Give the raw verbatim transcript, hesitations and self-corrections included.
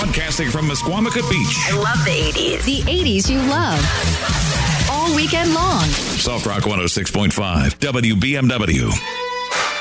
Broadcasting from Mesquamacut Beach. I love the eighties. The eighties you love. All weekend long. Soft Rock one oh six point five, W B M W.